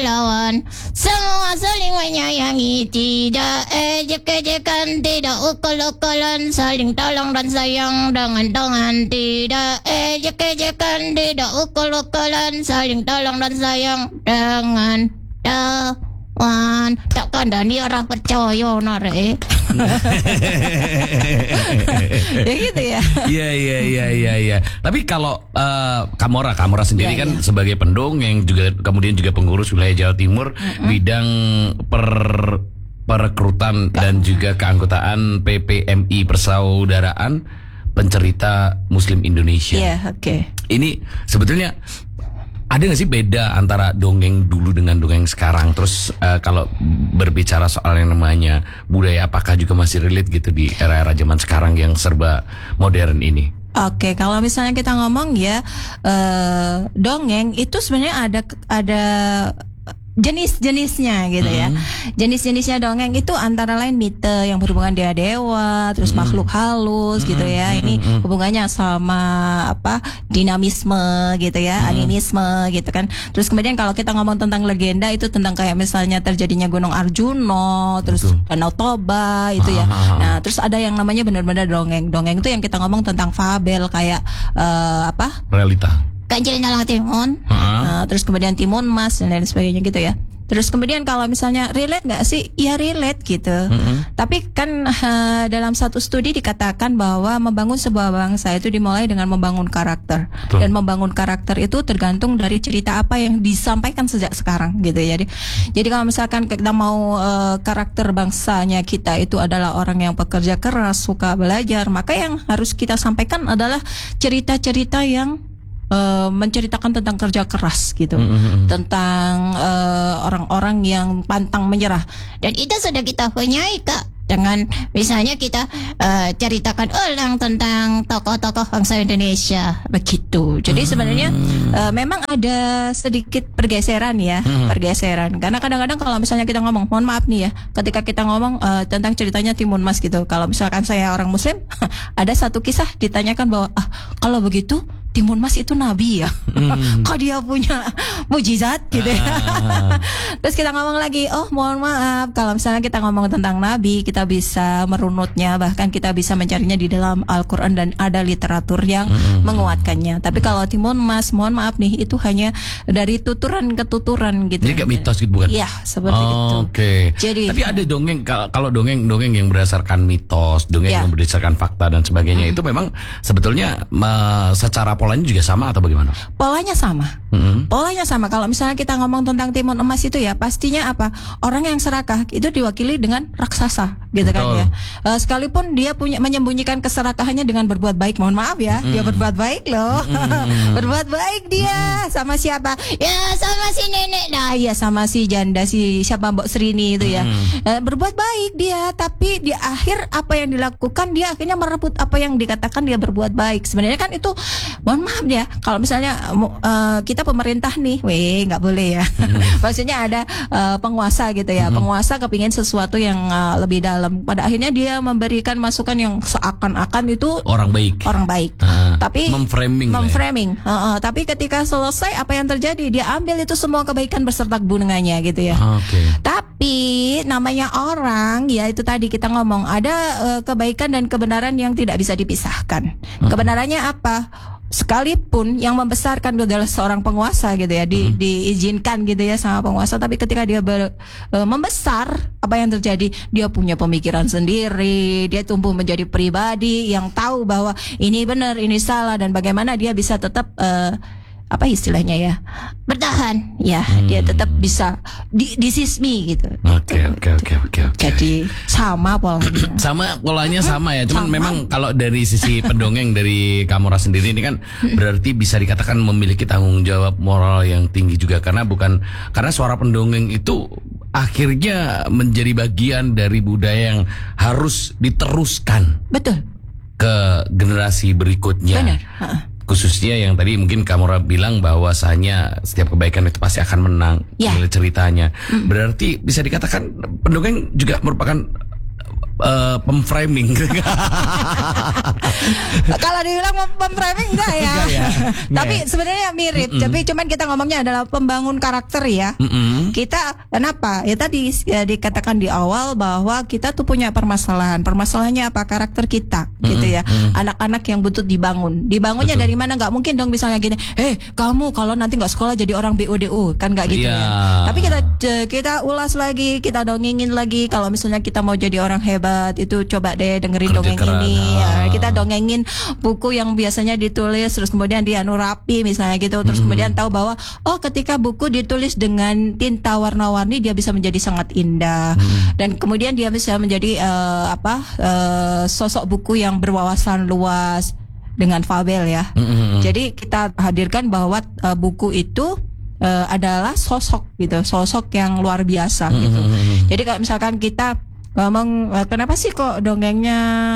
lawan. Semua saling menyayangi, tidak ejek-ejekan, tidak ukul-ukulan, saling tolong dan sayang dengan tangan. Tidak ejek-ejekan, tidak ukul-ukulan, saling tolong dan sayang dengan tangan. Takkan dan dia orang percaya nare. Ya gitu ya. Iya. Tapi kalau Kamora sendiri kan sebagai pendongeng juga kemudian juga pengurus wilayah Jawa Timur bidang perekrutan dan juga keanggotaan PPMI Persaudaraan Pencerita Muslim Indonesia. Iya, oke. Ini sebetulnya ada nggak sih beda antara dongeng dulu dengan dongeng sekarang? Terus kalau berbicara soal yang namanya budaya, apakah juga masih relate gitu di era-era zaman sekarang yang serba modern ini? Oke, kalau misalnya kita ngomong ya dongeng itu sebenarnya ada jenis-jenisnya gitu ya. Jenis-jenisnya dongeng itu antara lain mite yang berhubungan dengan dewa, terus makhluk halus gitu ya. Ini hubungannya sama dinamisme gitu ya, animisme gitu kan. Terus kemudian kalau kita ngomong tentang legenda itu tentang kayak misalnya terjadinya Gunung Arjuno, terus Danau Toba itu ya. Nah, terus ada yang namanya benar-benar dongeng. Dongeng itu yang kita ngomong tentang fabel kayak Realita. Kanjeng Dalang Timun, terus kemudian Timun Mas dan lain sebagainya gitu ya. Terus kemudian kalau misalnya relate nggak sih? Ya relate gitu. Tapi kan dalam satu studi dikatakan bahwa membangun sebuah bangsa itu dimulai dengan membangun karakter. Dan membangun karakter itu tergantung dari cerita apa yang disampaikan sejak sekarang gitu ya. Jadi kalau misalkan kita mau karakter bangsanya kita itu adalah orang yang pekerja keras, suka belajar, maka yang harus kita sampaikan adalah cerita-cerita yang menceritakan tentang kerja keras gitu, tentang orang-orang yang pantang menyerah. dan itu sudah kita punyai Kak. Dengan misalnya kita ceritakan ulang tentang tokoh-tokoh bangsa Indonesia begitu. Jadi sebenarnya memang ada sedikit pergeseran ya, pergeseran. Karena kadang-kadang kalau misalnya kita ngomong, mohon maaf nih ya, ketika kita ngomong tentang ceritanya Timun Mas gitu. Kalau misalkan saya orang Muslim, ada satu kisah ditanyakan bahwa kalau begitu Timun Mas itu nabi ya. Kok dia punya mujizat gitu ya. Terus kita ngomong lagi, oh mohon maaf, kalau misalnya kita ngomong tentang nabi, kita bisa merunutnya, bahkan kita bisa mencarinya di dalam Al-Quran dan ada literatur yang menguatkannya. Tapi kalau Timun Mas, mohon maaf nih, itu hanya dari tuturan ke tuturan gitu. Jadi kayak mitos gitu bukan? Iya, seperti itu. Oke. Jadi tapi ada dongeng, kalau dongeng yang berdasarkan mitos, dongeng yang berdasarkan fakta dan sebagainya, itu memang sebetulnya secara polanya juga sama atau bagaimana? Polanya sama. Polanya sama. Kalau misalnya kita ngomong tentang Timun Emas itu ya, pastinya apa? Orang yang serakah itu diwakili dengan raksasa, gitu kan ya. Sekalipun dia punya menyembunyikan keserakahannya dengan berbuat baik, mohon maaf ya, dia berbuat baik loh. Berbuat baik dia sama siapa? Ya sama si nenek. Nah, ya sama si janda si siapa Mbok Srini itu ya. Berbuat baik dia, tapi di akhir apa yang dilakukan dia akhirnya merebut apa yang dikatakan dia berbuat baik. Sebenarnya kan itu, mohon maaf ya, kalau misalnya kita pemerintah nih, nggak boleh ya. Maksudnya ada penguasa gitu ya, penguasa kepingin sesuatu yang lebih dalam. Pada akhirnya dia memberikan masukan yang seakan-akan itu orang baik. Tapi memframing. Tapi ketika selesai apa yang terjadi? Dia ambil itu semua kebaikan beserta bunganya gitu ya. Tapi namanya orang, ya itu tadi kita ngomong ada kebaikan dan kebenaran yang tidak bisa dipisahkan. Kebenarannya apa? Sekalipun yang membesarkan adalah seorang penguasa gitu ya, diizinkan gitu ya sama penguasa, tapi ketika dia membesar, apa yang terjadi? Dia punya pemikiran sendiri, dia tumbuh menjadi pribadi yang tahu bahwa ini benar, ini salah, dan bagaimana dia bisa tetap apa istilahnya ya, bertahan ya, dia tetap bisa disismi gitu. Oke. Jadi sama polanya. sama ya, cuman memang kalau dari sisi pendongeng dari Kamora sendiri ini kan berarti bisa dikatakan memiliki tanggung jawab moral yang tinggi juga, karena suara pendongeng itu akhirnya menjadi bagian dari budaya yang harus diteruskan. Betul. Ke generasi berikutnya. Benar. Khususnya yang tadi mungkin Kamora bilang bahwasanya setiap kebaikan itu pasti akan menang, ceritanya. Berarti bisa dikatakan pendongeng juga merupakan pemframing. Kalau dibilang pemframing enggak ya. Enggak ya? Tapi sebenarnya mirip. Tapi cuman kita ngomongnya adalah pembangun karakter ya. Kita kenapa? Ya tadi ya, dikatakan di awal bahwa kita tuh punya permasalahan. Permasalahannya apa? Karakter kita, gitu ya. Anak-anak yang butuh dibangun. Dibangunnya dari mana? Nggak mungkin dong misalnya gini. Kamu kalau nanti nggak sekolah jadi orang BODO, kan nggak gitu ya. Tapi kita ulas lagi, kita dongengin lagi. Kalau misalnya kita mau jadi orang hebat, itu coba deh dengerin Kerja dongeng keras. ini. Ya, kita dongengin buku yang biasanya ditulis, terus kemudian dia rapi misalnya gitu. Terus kemudian tahu bahwa ketika buku ditulis dengan tinta warna-warni, dia bisa menjadi sangat indah. Dan kemudian dia bisa menjadi sosok buku yang berwawasan luas dengan fabel ya. Jadi kita hadirkan bahwa buku itu adalah sosok gitu, sosok yang luar biasa gitu. Jadi kalau misalkan kita ngomong kenapa sih kok dongengnya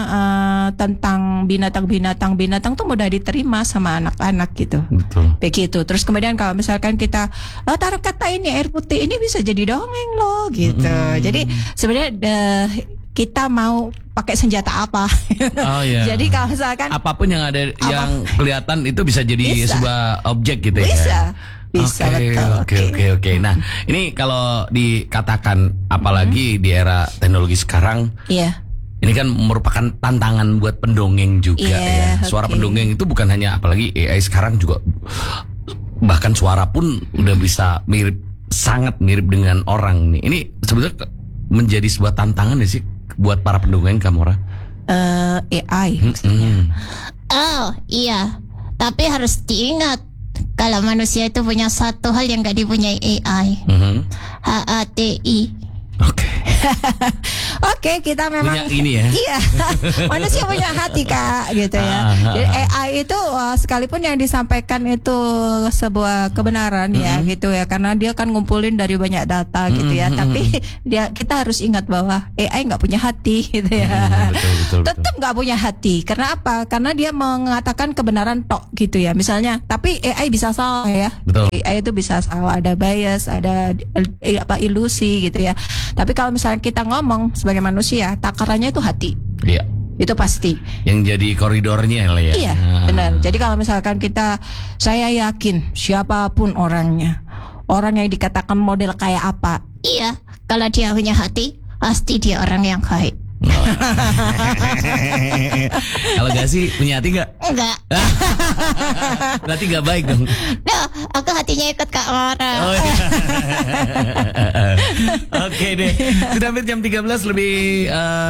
tentang binatang tuh mudah diterima sama anak-anak gitu. Betul. Begitu. Terus kemudian kalau misalkan kita taruh kata ini air putih, ini bisa jadi dongeng loh gitu. Jadi sebenarnya kita mau pakai senjata apa? Oh iya. Jadi kalau misalkan apapun yang ada yang kelihatan itu bisa jadi Bisa. sebuah objek gitu bisa. ya. Bisa, betul. Oke. Nah, ini kalau dikatakan apalagi di era teknologi sekarang, Iya. ini kan merupakan tantangan buat pendongeng juga Iya, ya. Suara oke. pendongeng itu bukan hanya, apalagi AI sekarang juga, bahkan suara pun udah bisa sangat mirip dengan orang nih. Ini sebetulnya menjadi sebuah tantangan ya sih buat para pendongeng, Kamora? AI. Oh iya, tapi harus diingat kalau manusia itu punya satu hal yang gak dipunyai AI, HATI. Oke. Oke, kita memang Punya ini ya. Iya, manusia punya hati Kak, gitu ya. Jadi AI itu sekalipun yang disampaikan itu sebuah kebenaran ya, gitu ya, karena dia kan ngumpulin dari banyak data gitu ya. Tapi kita harus ingat bahwa AI nggak punya hati, gitu ya. Betul. Tetap nggak punya hati. Karena apa? Karena dia mengatakan kebenaran tok, gitu ya. Misalnya, tapi AI bisa salah ya. Betul. AI itu bisa salah, ada bias, ada ilusi gitu ya. Tapi kalau misalnya kita ngomong sebagai manusia, takarannya itu hati. Iya. Itu pasti. Yang jadi koridornya lah ya. Iya, benar. Jadi kalau misalkan saya yakin siapapun orangnya, orang yang dikatakan model kayak apa, Iya, kalau dia punya hati, pasti dia orang yang baik. Kalau gak sih punya hati gak? Enggak. Berarti gak baik dong. Nah, aku hatinya ikut Kak Mora. Oh, iya. Oke deh. Sudah hampir jam 13 lebih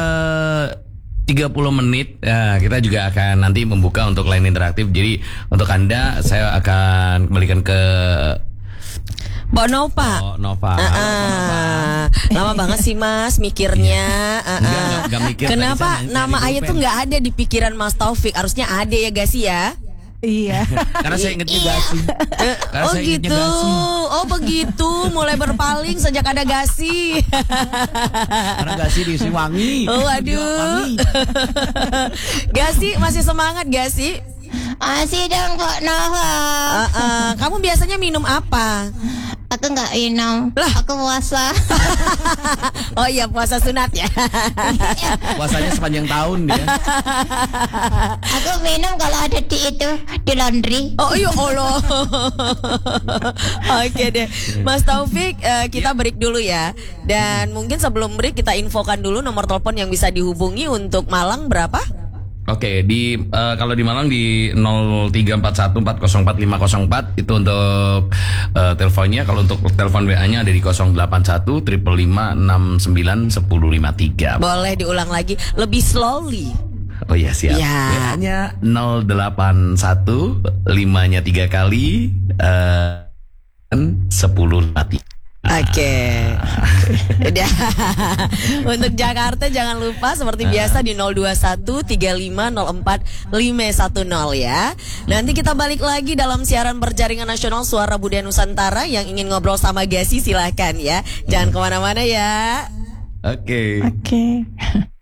30 menit. Nah, kita juga akan nanti membuka untuk line interaktif. Jadi untuk Anda saya akan kembalikan ke Mbak Nova. Nova. Lama banget sih Mas mikirnya. Enggak mikir. Kenapa tadi saya nama di Ayah tuh pulpen. nggak ada di pikiran Mas Taufik? Harusnya ada ya gak sih ya? iya. Karena saya ingetnya Gasi. Karena Oh saya ingetnya gitu. Gasi. Oh begitu. Mulai berpaling sejak ada Gasi. Karena Gasi di Siwangi. Oh aduh. Gasi masih semangat Gasi? Masih dong Kak Nova. Kamu biasanya minum apa? Aku nggak minum. Aku puasa. Oh iya puasa sunat ya. Puasanya sepanjang tahun dia. Aku minum kalau ada di laundry. Oh iya Allah. Oke deh Mas Taufik, kita break dulu ya. Dan mungkin sebelum break kita infokan dulu nomor telepon yang bisa dihubungi untuk Malang berapa? Oke, kalau di Malang di 0341404504 itu untuk teleponnya. Kalau untuk telepon WA-nya ada di 081 555 69 1053. Boleh diulang lagi lebih slowly. Oh iya siap. Ya. WA-nya 081 5-nya 3 kali 1053. Oke. Udah. Untuk Jakarta jangan lupa seperti biasa di 021 3504 510 ya. Nanti kita balik lagi dalam siaran berjaringan nasional Suara Budaya Nusantara. Yang ingin ngobrol sama Gasi silahkan ya. Jangan kemana-mana ya. Oke. Oke.